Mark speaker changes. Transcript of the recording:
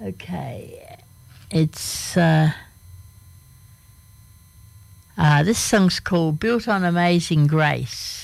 Speaker 1: Okay. It's this song's called Built on Amazing Grace.